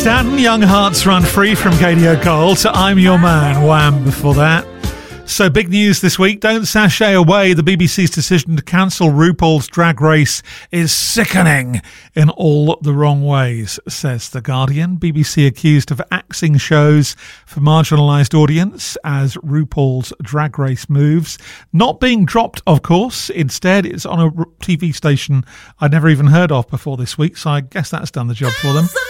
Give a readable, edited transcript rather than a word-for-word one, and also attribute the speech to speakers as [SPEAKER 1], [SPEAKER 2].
[SPEAKER 1] Stanton, Young Hearts Run Free from Katie O'Cole to I'm Your Man, Wham before that. So big news this week, don't sashay away. The BBC's decision to cancel RuPaul's Drag Race is sickening in all the wrong ways, says The Guardian. BBC accused of axing shows for marginalised audience as RuPaul's Drag Race moves. Not being dropped, of course. Instead, it's on a TV station I'd never even heard of before this week, so I guess that's done the job for them.